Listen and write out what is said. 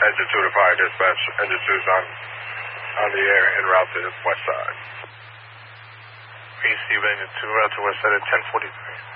Engine 2 to Fire Dispatch. Engine 2 is on the air en route to the west side. Receive Engine 2, route to west side at 10:43.